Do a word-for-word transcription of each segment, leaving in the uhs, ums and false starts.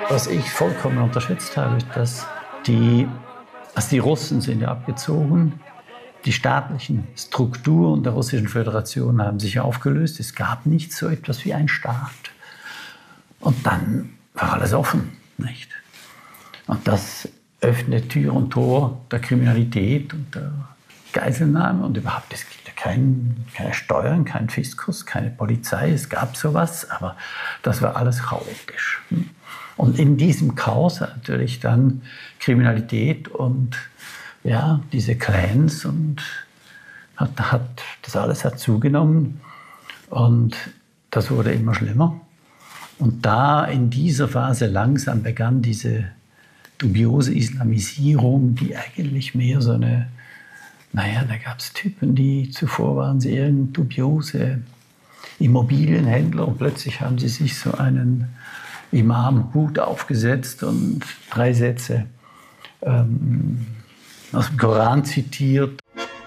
Was ich vollkommen unterschätzt habe, ist, dass die, also die Russen sind ja abgezogen, die staatlichen Strukturen der Russischen Föderation haben sich aufgelöst. Es gab nicht so etwas wie einen Staat. Und dann war alles offen, nicht? Und das öffnet Tür und Tor der Kriminalität und der Geiselnahme und überhaupt, es gibt ja kein, keine Steuern, kein Fiskus, keine Polizei, es gab sowas, aber das war alles chaotisch. Und in diesem Chaos natürlich dann Kriminalität und ja, diese Clans und hat, hat, das alles hat zugenommen und das wurde immer schlimmer. Und da in dieser Phase langsam begann diese dubiose Islamisierung, die eigentlich mehr so eine, naja, da gab es Typen, die zuvor waren sie irgend dubiose Immobilienhändler und plötzlich haben sie sich so einen Imam-Hut aufgesetzt und drei Sätze ähm, aus dem Koran zitiert.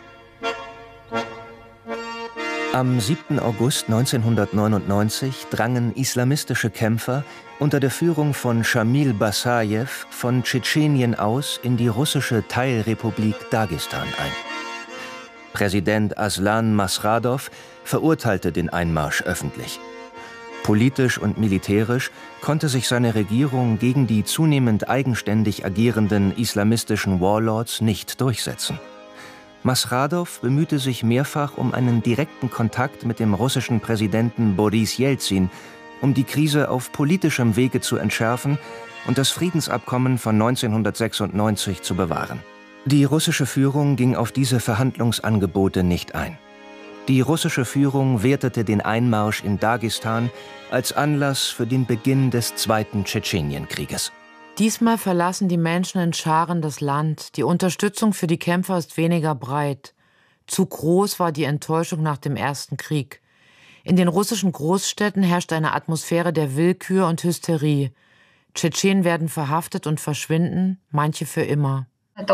Am siebten August neunzehnhundertneunundneunzig drangen islamistische Kämpfer unter der Führung von Schamil Basajew von Tschetschenien aus in die russische Teilrepublik Dagestan ein. Präsident Aslan Maschadow verurteilte den Einmarsch öffentlich. Politisch und militärisch konnte sich seine Regierung gegen die zunehmend eigenständig agierenden islamistischen Warlords nicht durchsetzen. Maschadow bemühte sich mehrfach um einen direkten Kontakt mit dem russischen Präsidenten Boris Jelzin, um die Krise auf politischem Wege zu entschärfen und das Friedensabkommen von neunzehnhundertsechsundneunzig zu bewahren. Die russische Führung ging auf diese Verhandlungsangebote nicht ein. Die russische Führung wertete den Einmarsch in Dagestan als Anlass für den Beginn des Zweiten Tschetschenienkrieges. Diesmal verlassen die Menschen in Scharen das Land. Die Unterstützung für die Kämpfer ist weniger breit. Zu groß war die Enttäuschung nach dem Ersten Krieg. In den russischen Großstädten herrscht eine Atmosphäre der Willkür und Hysterie. Tschetschenen werden verhaftet und verschwinden, manche für immer.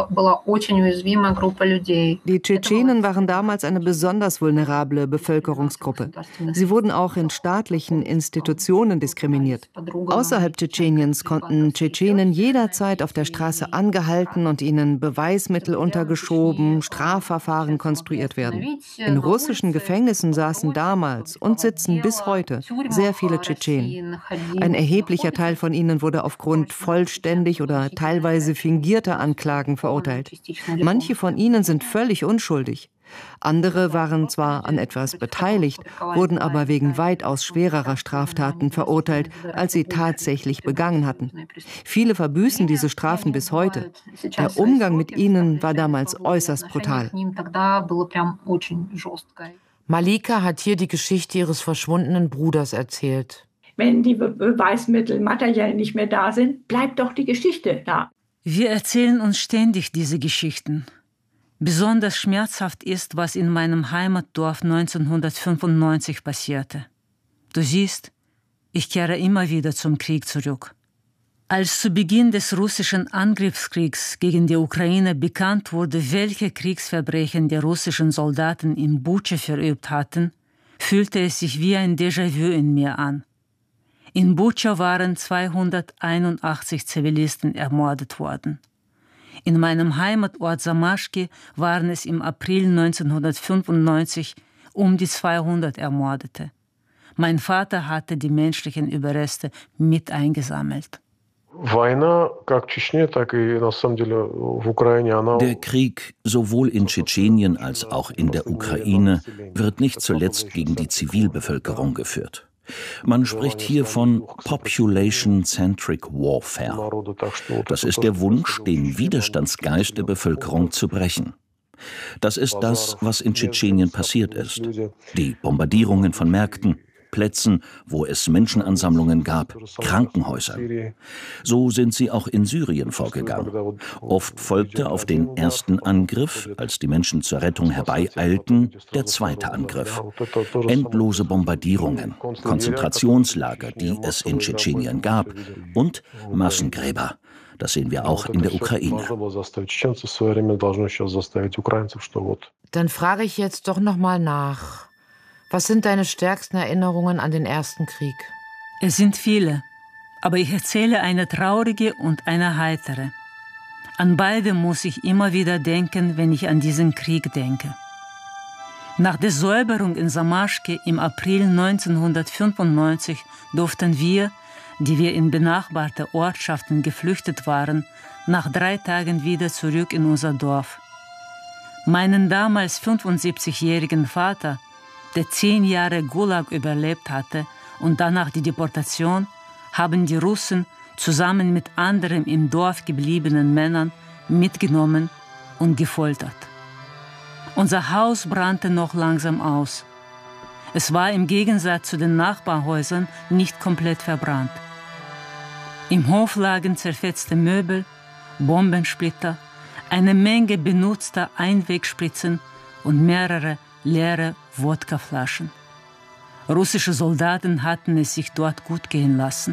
Die Tschetschenen waren damals eine besonders vulnerable Bevölkerungsgruppe. Sie wurden auch in staatlichen Institutionen diskriminiert. Außerhalb Tschetscheniens konnten Tschetschenen jederzeit auf der Straße angehalten und ihnen Beweismittel untergeschoben, Strafverfahren konstruiert werden. In russischen Gefängnissen saßen damals und sitzen bis heute sehr viele Tschetschenen. Ein erheblicher Teil von ihnen wurde aufgrund vollständig oder teilweise fingierter Anklagen verurteilt. Manche von ihnen sind völlig unschuldig. Andere waren zwar an etwas beteiligt, wurden aber wegen weitaus schwererer Straftaten verurteilt, als sie tatsächlich begangen hatten. Viele verbüßen diese Strafen bis heute. Der Umgang mit ihnen war damals äußerst brutal. Malika hat hier die Geschichte ihres verschwundenen Bruders erzählt. Wenn die Beweismittel materiell nicht mehr da sind, bleibt doch die Geschichte da. Wir erzählen uns ständig diese Geschichten. Besonders schmerzhaft ist, was in meinem Heimatdorf neunzehnhundertfünfundneunzig passierte. Du siehst, ich kehre immer wieder zum Krieg zurück. Als zu Beginn des russischen Angriffskriegs gegen die Ukraine bekannt wurde, welche Kriegsverbrechen die russischen Soldaten in Butscha verübt hatten, fühlte es sich wie ein Déjà-vu in mir an. In Butscha waren zweihunderteinundachtzig Zivilisten ermordet worden. In meinem Heimatort Samaschki waren es im April neunzehnhundertfünfundneunzig um die zweihundert Ermordete. Mein Vater hatte die menschlichen Überreste mit eingesammelt. Der Krieg, sowohl in Tschetschenien als auch in der Ukraine, wird nicht zuletzt gegen die Zivilbevölkerung geführt. Man spricht hier von Population-Centric Warfare. Das ist der Wunsch, den Widerstandsgeist der Bevölkerung zu brechen. Das ist das, was in Tschetschenien passiert ist. Die Bombardierungen von Märkten, Plätzen, wo es Menschenansammlungen gab, Krankenhäusern. So sind sie auch in Syrien vorgegangen. Oft folgte auf den ersten Angriff, als die Menschen zur Rettung herbeieilten, der zweite Angriff. Endlose Bombardierungen, Konzentrationslager, die es in Tschetschenien gab, und Massengräber. Das sehen wir auch in der Ukraine. Dann frage ich jetzt doch noch mal nach. Was sind deine stärksten Erinnerungen an den Ersten Krieg? Es sind viele. Aber ich erzähle eine traurige und eine heitere. An beide muss ich immer wieder denken, wenn ich an diesen Krieg denke. Nach der Säuberung in Samaschke im April neunzehnhundertfünfundneunzig durften wir, die wir in benachbarte Ortschaften geflüchtet waren, nach drei Tagen wieder zurück in unser Dorf. Meinen damals fünfundsiebzigjährigen Vater, der zehn Jahre Gulag überlebt hatte und danach die Deportation, haben die Russen zusammen mit anderen im Dorf gebliebenen Männern mitgenommen und gefoltert. Unser Haus brannte noch langsam aus. Es war im Gegensatz zu den Nachbarhäusern nicht komplett verbrannt. Im Hof lagen zerfetzte Möbel, Bombensplitter, eine Menge benutzter Einwegspritzen und mehrere leere Wodkaflaschen. Russische Soldaten hatten es sich dort gut gehen lassen.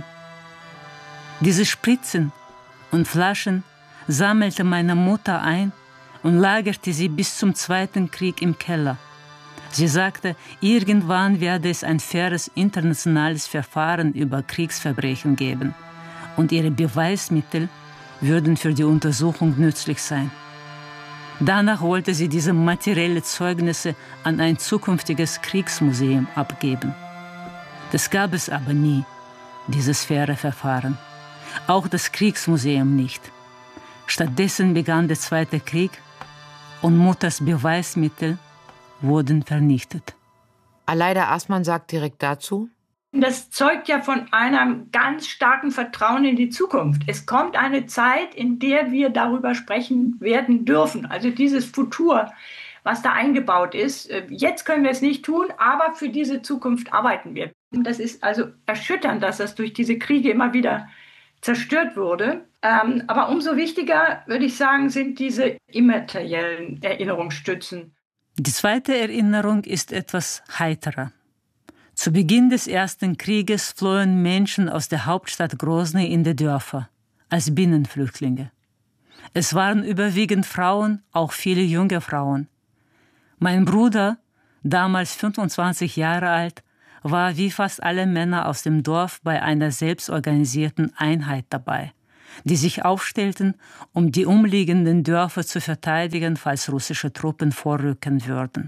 Diese Spritzen und Flaschen sammelte meine Mutter ein und lagerte sie bis zum Zweiten Krieg im Keller. Sie sagte, irgendwann werde es ein faires internationales Verfahren über Kriegsverbrechen geben und ihre Beweismittel würden für die Untersuchung nützlich sein. Danach wollte sie diese materiellen Zeugnisse an ein zukünftiges Kriegsmuseum abgeben. Das gab es aber nie, dieses faire Verfahren. Auch das Kriegsmuseum nicht. Stattdessen begann der Zweite Krieg und Mutters Beweismittel wurden vernichtet. Aleida Aßmann sagt direkt dazu: Das zeugt ja von einem ganz starken Vertrauen in die Zukunft. Es kommt eine Zeit, in der wir darüber sprechen werden dürfen. Also dieses Futur, was da eingebaut ist. Jetzt können wir es nicht tun, aber für diese Zukunft arbeiten wir. Das ist also erschütternd, dass das durch diese Kriege immer wieder zerstört wurde. Ähm, aber umso wichtiger, würde ich sagen, sind diese immateriellen Erinnerungsstützen. Die zweite Erinnerung ist etwas heiterer. Zu Beginn des Ersten Krieges flohen Menschen aus der Hauptstadt Grosny in die Dörfer, als Binnenflüchtlinge. Es waren überwiegend Frauen, auch viele junge Frauen. Mein Bruder, damals fünfundzwanzig Jahre alt, war wie fast alle Männer aus dem Dorf bei einer selbstorganisierten Einheit dabei, die sich aufstellten, um die umliegenden Dörfer zu verteidigen, falls russische Truppen vorrücken würden.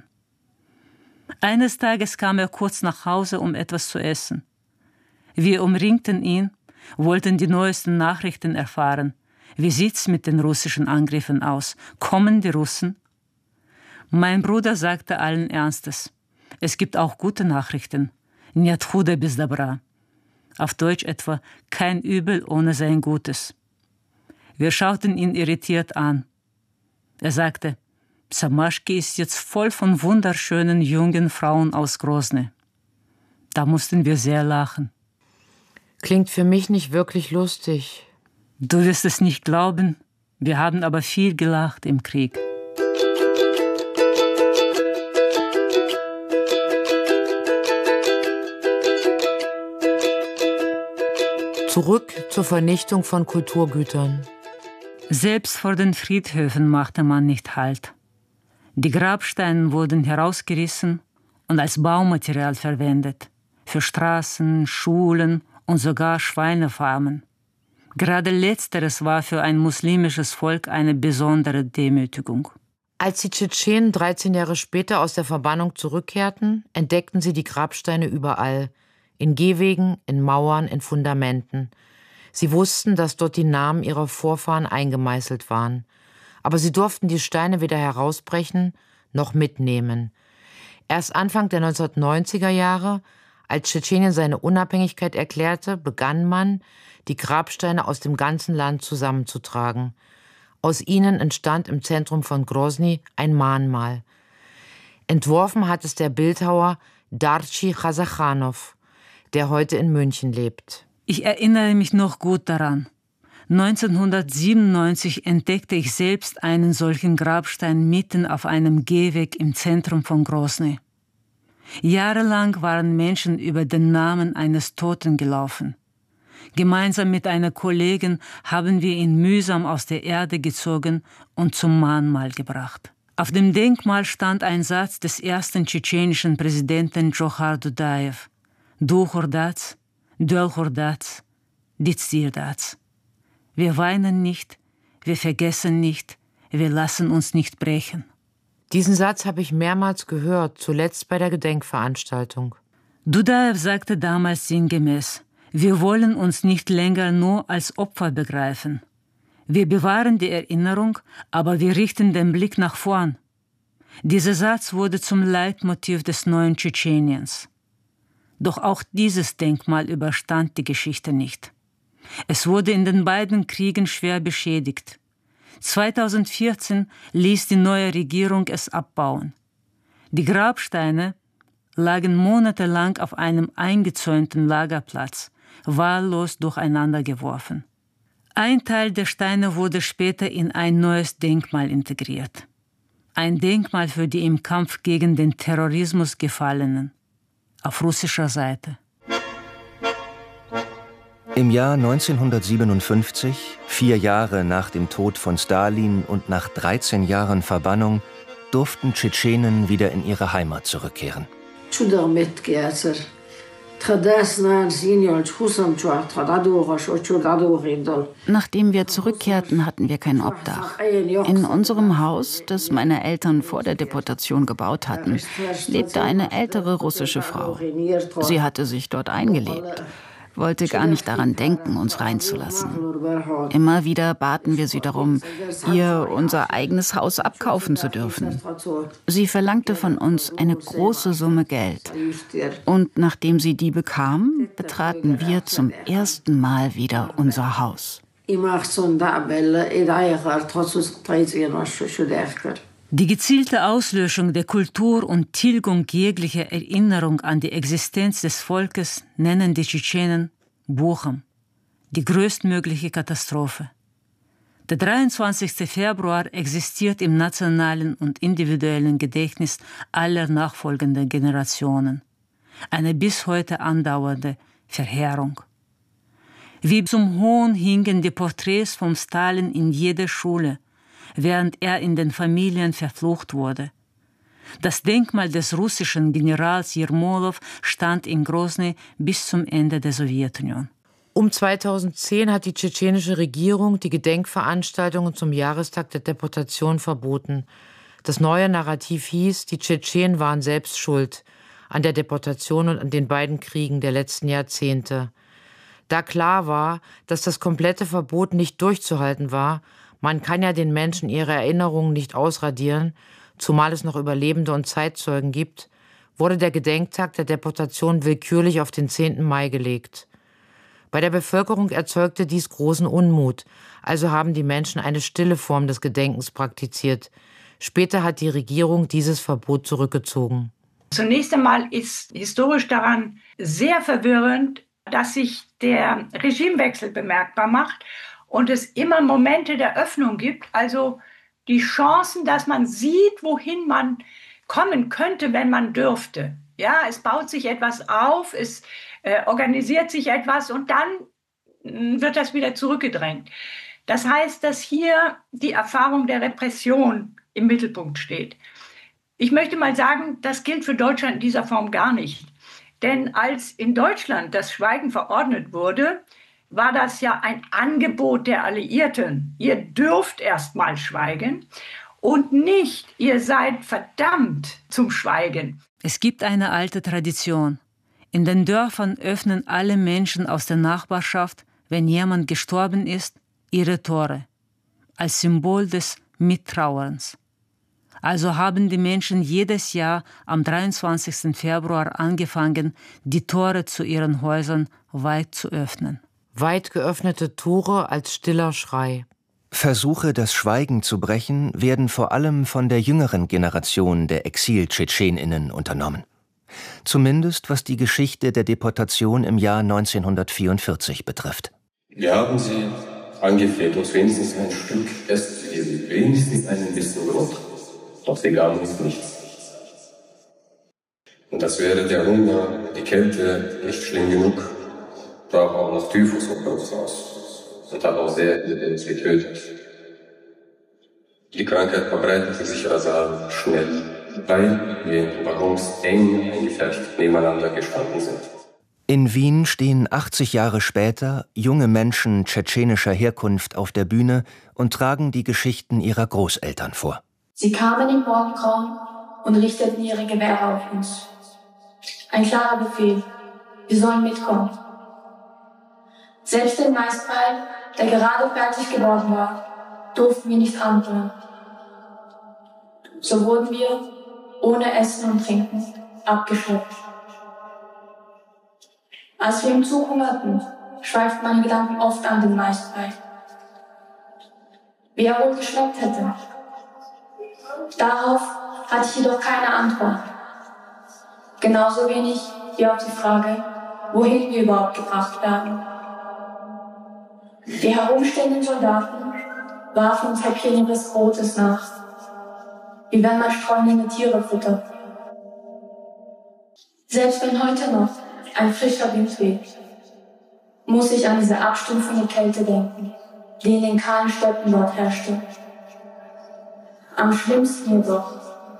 Eines Tages kam er kurz nach Hause, um etwas zu essen. Wir umringten ihn, wollten die neuesten Nachrichten erfahren. Wie sieht's mit den russischen Angriffen aus? Kommen die Russen? Mein Bruder sagte allen Ernstes: Es gibt auch gute Nachrichten. Нет худа без добра. Auf Deutsch etwa: Kein Übel ohne sein Gutes. Wir schauten ihn irritiert an. Er sagte: Samaschke ist jetzt voll von wunderschönen jungen Frauen aus Grosny. Da mussten wir sehr lachen. Klingt für mich nicht wirklich lustig. Du wirst es nicht glauben, wir haben aber viel gelacht im Krieg. Zurück zur Vernichtung von Kulturgütern. Selbst vor den Friedhöfen machte man nicht Halt. Die Grabsteine wurden herausgerissen und als Baumaterial verwendet, für Straßen, Schulen und sogar Schweinefarmen. Gerade letzteres war für ein muslimisches Volk eine besondere Demütigung. Als die Tschetschenen dreizehn Jahre später aus der Verbannung zurückkehrten, entdeckten sie die Grabsteine überall. In Gehwegen, in Mauern, in Fundamenten. Sie wussten, dass dort die Namen ihrer Vorfahren eingemeißelt waren. Aber sie durften die Steine weder herausbrechen noch mitnehmen. Erst Anfang der neunzehnhundertneunziger Jahre, als Tschetschenien seine Unabhängigkeit erklärte, begann man, die Grabsteine aus dem ganzen Land zusammenzutragen. Aus ihnen entstand im Zentrum von Grosny ein Mahnmal. Entworfen hat es der Bildhauer Darchi Chasachanow, der heute in München lebt. Ich erinnere mich noch gut daran. neunzehnhundertsiebenundneunzig entdeckte ich selbst einen solchen Grabstein mitten auf einem Gehweg im Zentrum von Grosny. Jahrelang waren Menschen über den Namen eines Toten gelaufen. Gemeinsam mit einer Kollegin haben wir ihn mühsam aus der Erde gezogen und zum Mahnmal gebracht. Auf dem Denkmal stand ein Satz des ersten tschetschenischen Präsidenten Djokhar Dudajew: Du Hordaz, Duel Hordaz, die Zierdats. Wir weinen nicht, wir vergessen nicht, wir lassen uns nicht brechen. Diesen Satz habe ich mehrmals gehört, zuletzt bei der Gedenkveranstaltung. Dudajew sagte damals sinngemäß: Wir wollen uns nicht länger nur als Opfer begreifen. Wir bewahren die Erinnerung, aber wir richten den Blick nach vorn. Dieser Satz wurde zum Leitmotiv des neuen Tschetscheniens. Doch auch dieses Denkmal überstand die Geschichte nicht. Es wurde in den beiden Kriegen schwer beschädigt. zweitausendvierzehn ließ die neue Regierung es abbauen. Die Grabsteine lagen monatelang auf einem eingezäunten Lagerplatz, wahllos durcheinander geworfen. Ein Teil der Steine wurde später in ein neues Denkmal integriert. Ein Denkmal für die im Kampf gegen den Terrorismus Gefallenen. Auf russischer Seite. Im Jahr neunzehnhundertsiebenundfünfzig, vier Jahre nach dem Tod von Stalin und nach dreizehn Jahren Verbannung, durften Tschetschenen wieder in ihre Heimat zurückkehren. Nachdem wir zurückkehrten, hatten wir kein Obdach. In unserem Haus, das meine Eltern vor der Deportation gebaut hatten, lebte eine ältere russische Frau. Sie hatte sich dort eingelebt, wollte gar nicht daran denken, uns reinzulassen. Immer wieder baten wir sie darum, ihr unser eigenes Haus abkaufen zu dürfen. Sie verlangte von uns eine große Summe Geld. Und nachdem sie die bekam, betraten wir zum ersten Mal wieder unser Haus. Die gezielte Auslöschung der Kultur und Tilgung jeglicher Erinnerung an die Existenz des Volkes nennen die Tschetschenen Bucham, die größtmögliche Katastrophe. Der dreiundzwanzigste Februar existiert im nationalen und individuellen Gedächtnis aller nachfolgenden Generationen. Eine bis heute andauernde Verheerung. Wie zum Hohn hingen die Porträts von Stalin in jeder Schule, während er in den Familien verflucht wurde. Das Denkmal des russischen Generals Jermolow stand in Grosny bis zum Ende der Sowjetunion. Um zweitausendzehn hat die tschetschenische Regierung die Gedenkveranstaltungen zum Jahrestag der Deportation verboten. Das neue Narrativ hieß, die Tschetschenen waren selbst schuld an der Deportation und an den beiden Kriegen der letzten Jahrzehnte. Da klar war, dass das komplette Verbot nicht durchzuhalten war, man kann ja den Menschen ihre Erinnerungen nicht ausradieren, zumal es noch Überlebende und Zeitzeugen gibt, wurde der Gedenktag der Deportation willkürlich auf den zehnten Mai gelegt. Bei der Bevölkerung erzeugte dies großen Unmut, also haben die Menschen eine stille Form des Gedenkens praktiziert. Später hat die Regierung dieses Verbot zurückgezogen. Zunächst einmal ist historisch daran sehr verwirrend, dass sich der Regimewechsel bemerkbar macht und es immer Momente der Öffnung gibt, also die Chancen, dass man sieht, wohin man kommen könnte, wenn man dürfte. Ja, es baut sich etwas auf, es äh, organisiert sich etwas und dann mh, wird das wieder zurückgedrängt. Das heißt, dass hier die Erfahrung der Repression im Mittelpunkt steht. Ich möchte mal sagen, das gilt für Deutschland in dieser Form gar nicht. Denn als in Deutschland das Schweigen verordnet wurde, war das ja ein Angebot der Alliierten. Ihr dürft erst mal schweigen und nicht, ihr seid verdammt zum Schweigen. Es gibt eine alte Tradition. In den Dörfern öffnen alle Menschen aus der Nachbarschaft, wenn jemand gestorben ist, ihre Tore, als Symbol des Mittrauerns. Also haben die Menschen jedes Jahr am dreiundzwanzigsten Februar angefangen, die Tore zu ihren Häusern weit zu öffnen. Weit geöffnete Tore als stiller Schrei. Versuche, das Schweigen zu brechen, werden vor allem von der jüngeren Generation der Exil-TschetschenInnen unternommen. Zumindest was die Geschichte der Deportation im Jahr neunzehnhundertvierundvierzig betrifft. Wir haben sie angefleht, uns wenigstens ein Stück Essen zu geben, wenigstens einen bisschen Brot. Doch sie gaben uns nichts. Und das wäre der Hunger, die Kälte nicht schlimm genug, brach auch noch Typhus unter uns aus und hat auch sehr viele getötet. Die Krankheit verbreitete sich rasant schnell, weil wir in Waggons eng eingefärbt nebeneinander gestanden sind. In Wien stehen achtzig Jahre später junge Menschen tschetschenischer Herkunft auf der Bühne und tragen die Geschichten ihrer Großeltern vor. Sie kamen im Morgengrauen und richteten ihre Gewehre auf uns. Ein klarer Befehl, wir sollen mitkommen. Selbst den Maisbrei, der gerade fertig geworden war, durften wir nicht anrühren. So wurden wir, ohne Essen und Trinken, abgeschleppt. Als wir im Zug hungerten, schweiften meine Gedanken oft an den Maisbrei. Wie er wohl geschmeckt hätte. Darauf hatte ich jedoch keine Antwort. Genauso wenig wie auf die Frage, wohin wir überhaupt gebracht werden. Die herumstehenden Soldaten warfen uns Häppchen ihres Brotes nach, wie wenn man streunende Tiere füttert. Selbst wenn heute noch ein frischer Wind weht, muss ich an diese abstumpfende Kälte denken, die in den kahlen Städten dort herrschte. Am schlimmsten jedoch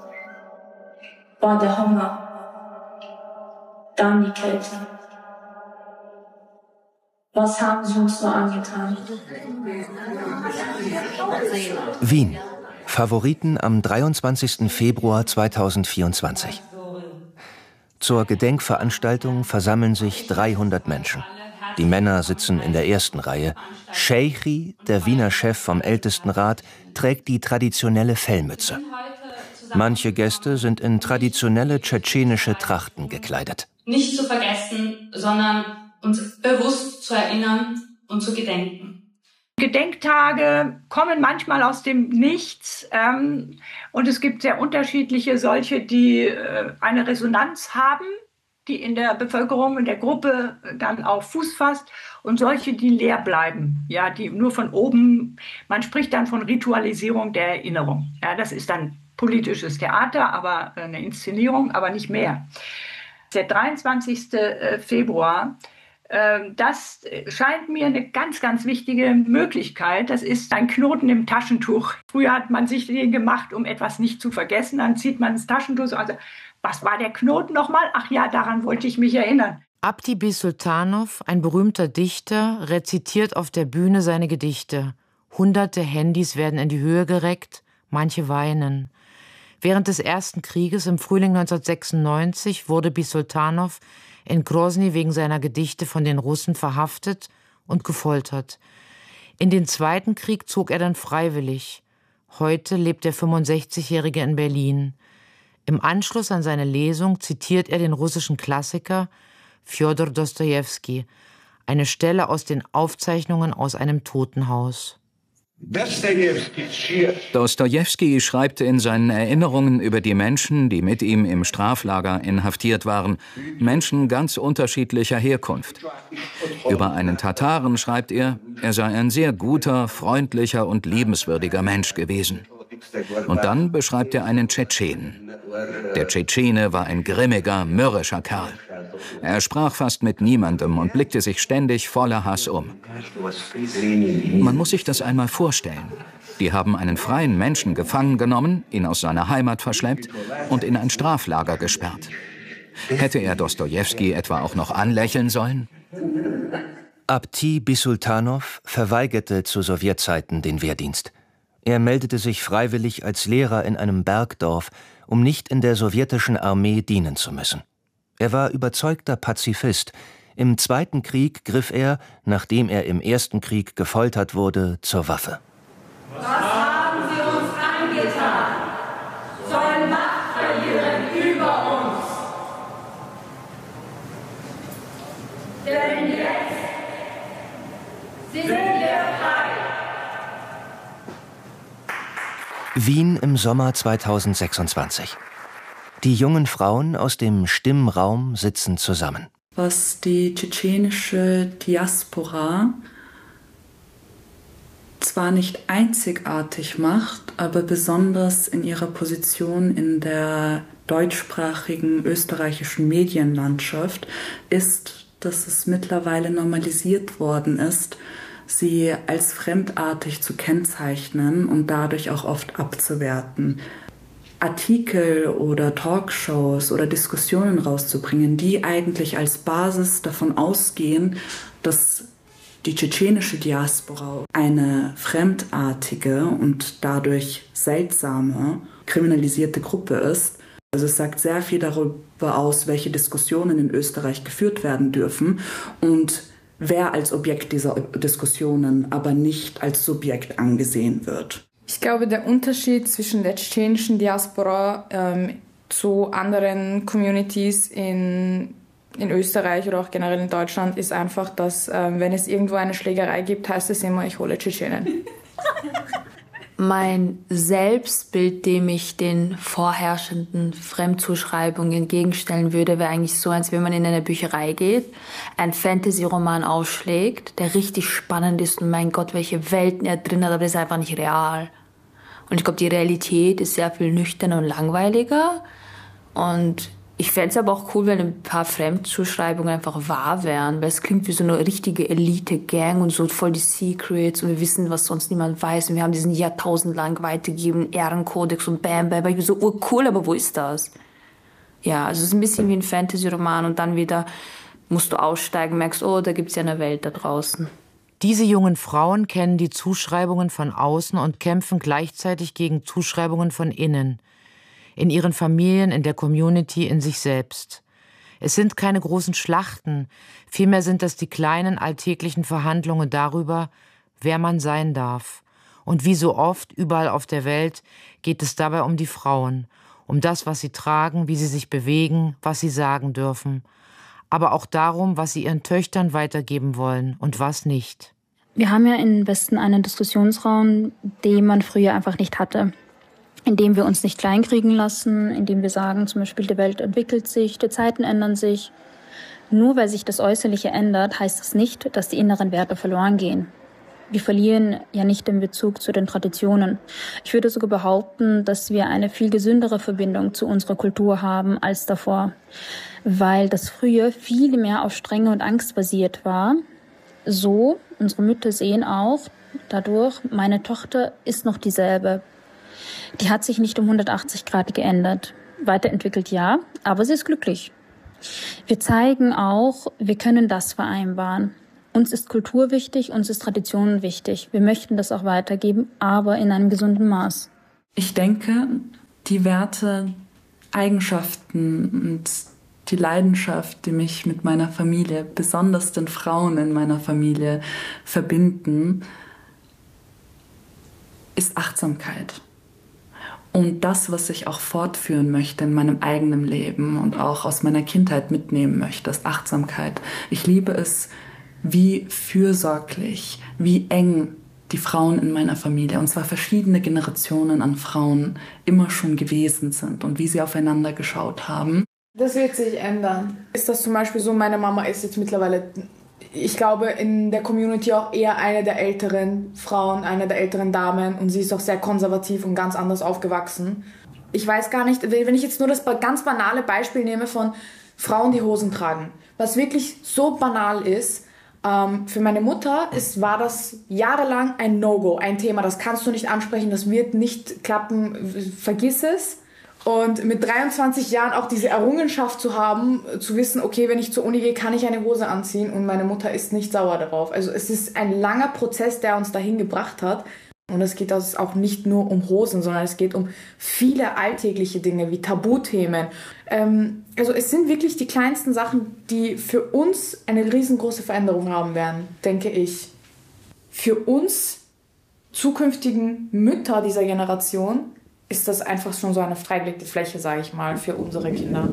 war der Hunger, dann die Kälte. Was haben sie uns nur angetan? Wien. Favoriten am dreiundzwanzigsten Februar zweitausendvierundzwanzig. Zur Gedenkveranstaltung versammeln sich dreihundert Menschen. Die Männer sitzen in der ersten Reihe. Sheikhi, der Wiener Chef vom Ältestenrat, trägt die traditionelle Fellmütze. Manche Gäste sind in traditionelle tschetschenische Trachten gekleidet. Nicht zu vergessen, sondern uns bewusst zu erinnern und zu gedenken. Gedenktage kommen manchmal aus dem Nichts ähm, und es gibt sehr unterschiedliche solche, die äh, eine Resonanz haben, die in der Bevölkerung, in der Gruppe dann auch Fuß fasst und solche, die leer bleiben, ja, die nur von oben, man spricht dann von Ritualisierung der Erinnerung. Ja, das ist dann politisches Theater, aber eine Inszenierung, aber nicht mehr. Der dreiundzwanzigste Februar, das scheint mir eine ganz, ganz wichtige Möglichkeit. Das ist ein Knoten im Taschentuch. Früher hat man sich den gemacht, um etwas nicht zu vergessen. Dann zieht man das Taschentuch. Also, was war der Knoten nochmal? Ach ja, daran wollte ich mich erinnern. Abdi Bisultanov, ein berühmter Dichter, rezitiert auf der Bühne seine Gedichte. Hunderte Handys werden in die Höhe gereckt, manche weinen. Während des Ersten Krieges im Frühling neunzehnhundertsechsundneunzig wurde Bisultanov in Grosny wegen seiner Gedichte von den Russen verhaftet und gefoltert. In den Zweiten Krieg zog er dann freiwillig. Heute lebt der fünfundsechzigjährige in Berlin. Im Anschluss an seine Lesung zitiert er den russischen Klassiker Fjodor Dostojewski, eine Stelle aus den Aufzeichnungen aus einem Totenhaus. Dostojewski schreibt in seinen Erinnerungen über die Menschen, die mit ihm im Straflager inhaftiert waren, Menschen ganz unterschiedlicher Herkunft. Über einen Tataren schreibt er, er sei ein sehr guter, freundlicher und liebenswürdiger Mensch gewesen. Und dann beschreibt er einen Tschetschenen. Der Tschetschene war ein grimmiger, mürrischer Kerl. Er sprach fast mit niemandem und blickte sich ständig voller Hass um. Man muss sich das einmal vorstellen. Die haben einen freien Menschen gefangen genommen, ihn aus seiner Heimat verschleppt und in ein Straflager gesperrt. Hätte er Dostojewski etwa auch noch anlächeln sollen? Abdi Bisultanov verweigerte zu Sowjetzeiten den Wehrdienst. Er meldete sich freiwillig als Lehrer in einem Bergdorf, um nicht in der sowjetischen Armee dienen zu müssen. Er war überzeugter Pazifist. Im Zweiten Krieg griff er, nachdem er im Ersten Krieg gefoltert wurde, zur Waffe. Was haben sie uns angetan? Sollen Macht verlieren über uns? Denn jetzt sind wir frei. Wien im Sommer zweitausendsechsundzwanzig. Die jungen Frauen aus dem Stimmraum sitzen zusammen. Was die tschetschenische Diaspora zwar nicht einzigartig macht, aber besonders in ihrer Position in der deutschsprachigen österreichischen Medienlandschaft ist, dass es mittlerweile normalisiert worden ist, sie als fremdartig zu kennzeichnen und dadurch auch oft abzuwerten. Artikel oder Talkshows oder Diskussionen rauszubringen, die eigentlich als Basis davon ausgehen, dass die tschetschenische Diaspora eine fremdartige und dadurch seltsame, kriminalisierte Gruppe ist. Also es sagt sehr viel darüber aus, welche Diskussionen in Österreich geführt werden dürfen und wer als Objekt dieser Diskussionen aber nicht als Subjekt angesehen wird. Ich glaube, der Unterschied zwischen der tschetschenischen Diaspora ähm, zu anderen Communities in, in Österreich oder auch generell in Deutschland ist einfach, dass ähm, wenn es irgendwo eine Schlägerei gibt, heißt es immer, ich hole Tschetschenen. Mein Selbstbild, dem ich den vorherrschenden Fremdzuschreibungen entgegenstellen würde, wäre eigentlich so, als wenn man in eine Bücherei geht, einen Fantasy-Roman aufschlägt, der richtig spannend ist und mein Gott, welche Welten er drin hat, aber das ist einfach nicht real. Und ich glaube, die Realität ist sehr viel nüchterner und langweiliger. Und ich fände es aber auch cool, wenn ein paar Fremdzuschreibungen einfach wahr wären, weil es klingt wie so eine richtige Elite-Gang und so voll die Secrets und wir wissen, was sonst niemand weiß und wir haben diesen jahrtausendlang weitergegebenen Ehrenkodex und bam, bam, bam. Ich bin so, oh cool, aber wo ist das? Ja, also es ist ein bisschen wie ein Fantasy-Roman und dann wieder musst du aussteigen, merkst, oh, da gibt's ja eine Welt da draußen. Diese jungen Frauen kennen die Zuschreibungen von außen und kämpfen gleichzeitig gegen Zuschreibungen von innen. In ihren Familien, in der Community, in sich selbst. Es sind keine großen Schlachten, vielmehr sind das die kleinen alltäglichen Verhandlungen darüber, wer man sein darf. Und wie so oft, überall auf der Welt, geht es dabei um die Frauen, um das, was sie tragen, wie sie sich bewegen, was sie sagen dürfen. Aber auch darum, was sie ihren Töchtern weitergeben wollen und was nicht. Wir haben ja im Westen einen Diskussionsraum, den man früher einfach nicht hatte. Indem wir uns nicht kleinkriegen lassen, indem wir sagen, zum Beispiel, die Welt entwickelt sich, die Zeiten ändern sich. Nur weil sich das Äußerliche ändert, heißt das nicht, dass die inneren Werte verloren gehen. Wir verlieren ja nicht den Bezug zu den Traditionen. Ich würde sogar behaupten, dass wir eine viel gesündere Verbindung zu unserer Kultur haben als davor. Weil das früher viel mehr auf Strenge und Angst basiert war. So, unsere Mütter sehen auch, dadurch, meine Tochter ist noch dieselbe. Die hat sich nicht um hundertachtzig Grad geändert. Weiterentwickelt ja, aber sie ist glücklich. Wir zeigen auch, wir können das vereinbaren. Uns ist Kultur wichtig, uns ist Tradition wichtig. Wir möchten das auch weitergeben, aber in einem gesunden Maß. Ich denke, die Werte, Eigenschaften und die Leidenschaft, die mich mit meiner Familie, besonders den Frauen in meiner Familie, verbinden, ist Achtsamkeit. Und das, was ich auch fortführen möchte in meinem eigenen Leben und auch aus meiner Kindheit mitnehmen möchte, ist Achtsamkeit. Ich liebe es, wie fürsorglich, wie eng die Frauen in meiner Familie, und zwar verschiedene Generationen an Frauen, immer schon gewesen sind und wie sie aufeinander geschaut haben. Das wird sich ändern. Ist das zum Beispiel so, meine Mama ist jetzt mittlerweile, ich glaube, in der Community auch eher eine der älteren Frauen, eine der älteren Damen, und sie ist auch sehr konservativ und ganz anders aufgewachsen. Ich weiß gar nicht, wenn ich jetzt nur das ganz banale Beispiel nehme von Frauen, die Hosen tragen, was wirklich so banal ist, ähm, für meine Mutter ist, war das jahrelang ein No-Go, ein Thema, das kannst du nicht ansprechen, das wird nicht klappen, vergiss es. Und mit dreiundzwanzig Jahren auch diese Errungenschaft zu haben, zu wissen, okay, wenn ich zur Uni gehe, kann ich eine Hose anziehen und meine Mutter ist nicht sauer darauf. Also es ist ein langer Prozess, der uns dahin gebracht hat. Und es geht auch nicht nur um Hosen, sondern es geht um viele alltägliche Dinge wie Tabuthemen. Ähm, also es sind wirklich die kleinsten Sachen, die für uns eine riesengroße Veränderung haben werden, denke ich. Für uns zukünftigen Mütter dieser Generation ist das einfach schon so eine freigelegte Fläche, sage ich mal, für unsere Kinder.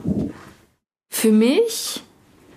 Für mich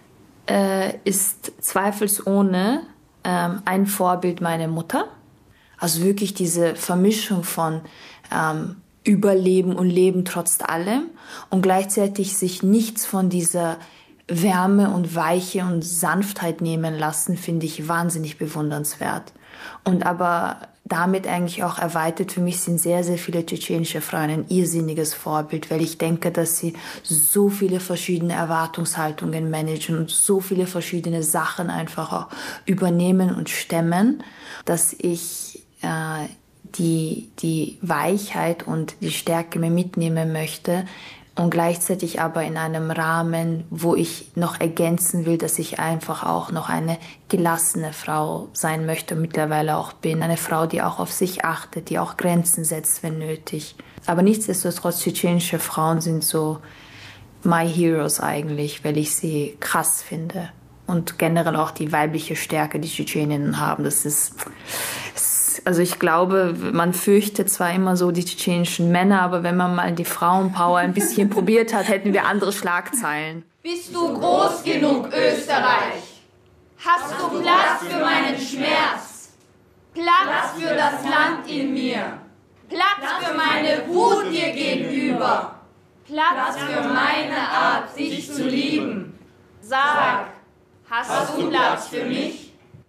äh, ist zweifelsohne ähm, ein Vorbild meine Mutter. Also wirklich diese Vermischung von ähm, Überleben und Leben trotz allem und gleichzeitig sich nichts von dieser Wärme und Weiche und Sanftheit nehmen lassen, finde ich wahnsinnig bewundernswert. Und aber damit eigentlich auch erweitert, für mich sind sehr, sehr viele tschetschenische Frauen ein irrsinniges Vorbild, weil ich denke, dass sie so viele verschiedene Erwartungshaltungen managen und so viele verschiedene Sachen einfach auch übernehmen und stemmen, dass ich äh, die, die Weichheit und die Stärke mir mitnehmen möchte und gleichzeitig aber in einem Rahmen, wo ich noch ergänzen will, dass ich einfach auch noch eine gelassene Frau sein möchte und mittlerweile auch bin. Eine Frau, die auch auf sich achtet, die auch Grenzen setzt, wenn nötig. Aber nichtsdestotrotz, tschetschenische Frauen sind so my heroes eigentlich, weil ich sie krass finde. Und generell auch die weibliche Stärke, die Tschetscheninnen haben. Das ist, also ich glaube, man fürchtet zwar immer so die tschetschenischen Männer, aber wenn man mal die Frauenpower ein bisschen probiert hat, hätten wir andere Schlagzeilen. Bist du groß genug, Österreich? Hast du Platz für meinen Schmerz? Platz für das Land in mir? Platz für meine Wut dir gegenüber? Platz für meine Art, dich zu lieben? Sag, hast du Platz für mich?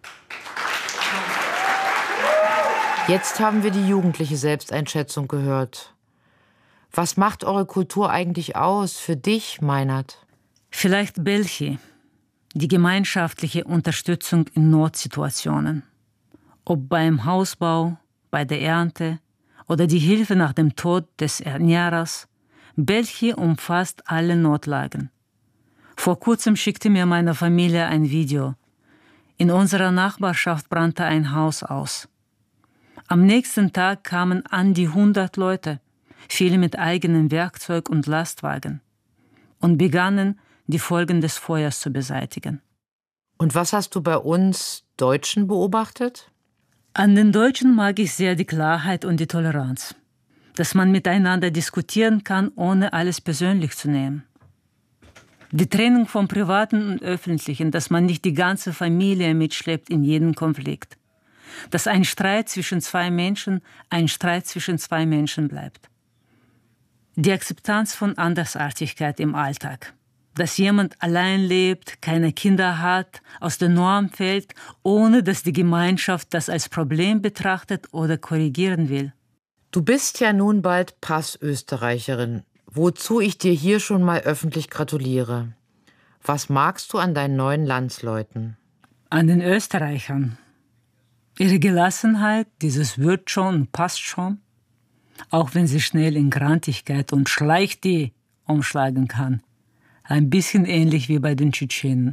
Jetzt haben wir die jugendliche Selbsteinschätzung gehört. Was macht eure Kultur eigentlich aus für dich, Meinert? Vielleicht Belchi, die gemeinschaftliche Unterstützung in Notsituationen. Ob beim Hausbau, bei der Ernte oder die Hilfe nach dem Tod des Ernährers. Belchi umfasst alle Notlagen. Vor kurzem schickte mir meine Familie ein Video. In unserer Nachbarschaft brannte ein Haus aus. Am nächsten Tag kamen an die hundert Leute, viele mit eigenem Werkzeug und Lastwagen, und begannen, die Folgen des Feuers zu beseitigen. Und was hast du bei uns Deutschen beobachtet? An den Deutschen mag ich sehr die Klarheit und die Toleranz, dass man miteinander diskutieren kann, ohne alles persönlich zu nehmen. Die Trennung vom Privaten und Öffentlichen, dass man nicht die ganze Familie mitschleppt in jeden Konflikt. Dass ein Streit zwischen zwei Menschen ein Streit zwischen zwei Menschen bleibt. Die Akzeptanz von Andersartigkeit im Alltag. Dass jemand allein lebt, keine Kinder hat, aus der Norm fällt, ohne dass die Gemeinschaft das als Problem betrachtet oder korrigieren will. Du bist ja nun bald Passösterreicherin, wozu ich dir hier schon mal öffentlich gratuliere. Was magst du an deinen neuen Landsleuten? An den Österreichern. Ihre Gelassenheit, dieses wird schon und passt schon, auch wenn sie schnell in Grantigkeit und Schleich-die umschlagen kann. Ein bisschen ähnlich wie bei den Tschetschenen.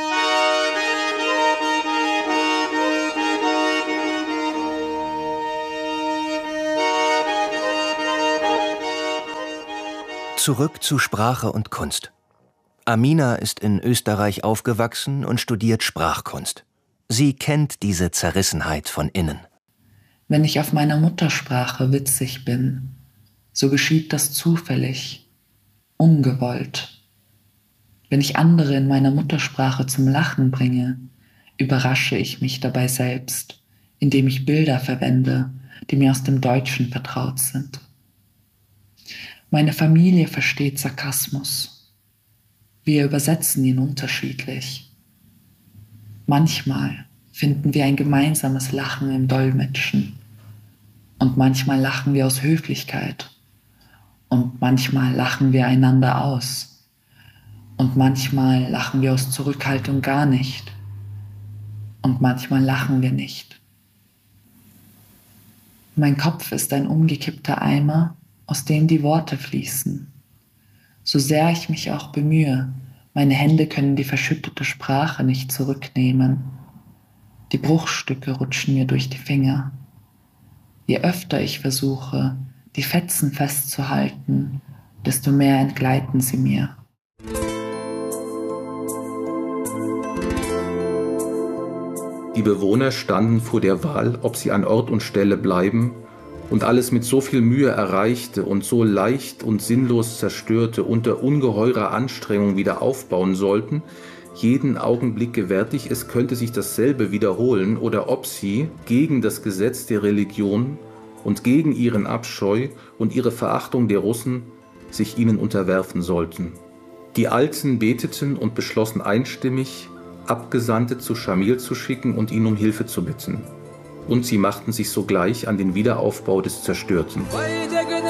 Zurück zu Sprache und Kunst. Amina ist in Österreich aufgewachsen und studiert Sprachkunst. Sie kennt diese Zerrissenheit von innen. Wenn ich auf meiner Muttersprache witzig bin, so geschieht das zufällig, ungewollt. Wenn ich andere in meiner Muttersprache zum Lachen bringe, überrasche ich mich dabei selbst, indem ich Bilder verwende, die mir aus dem Deutschen vertraut sind. Meine Familie versteht Sarkasmus. Wir übersetzen ihn unterschiedlich. Manchmal finden wir ein gemeinsames Lachen im Dolmetschen. Und manchmal lachen wir aus Höflichkeit. Und manchmal lachen wir einander aus. Und manchmal lachen wir aus Zurückhaltung gar nicht. Und manchmal lachen wir nicht. Mein Kopf ist ein umgekippter Eimer, aus dem die Worte fließen. So sehr ich mich auch bemühe, meine Hände können die verschüttete Sprache nicht zurücknehmen. Die Bruchstücke rutschen mir durch die Finger. Je öfter ich versuche, die Fetzen festzuhalten, desto mehr entgleiten sie mir. Die Bewohner standen vor der Wahl, ob sie an Ort und Stelle bleiben und alles mit so viel Mühe erreichte und so leicht und sinnlos zerstörte unter ungeheurer Anstrengung wieder aufbauen sollten, jeden Augenblick gewärtig, es könnte sich dasselbe wiederholen, oder ob sie gegen das Gesetz der Religion und gegen ihren Abscheu und ihre Verachtung der Russen sich ihnen unterwerfen sollten. Die Alten beteten und beschlossen einstimmig, Abgesandte zu Schamil zu schicken und ihn um Hilfe zu bitten. Und sie machten sich sogleich an den Wiederaufbau des Zerstörten.